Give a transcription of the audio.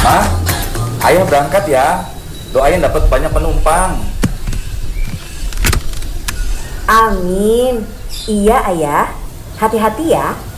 Mah, ayah berangkat ya. Doain dapat banyak penumpang. Amin. Iya ayah, hati-hati ya.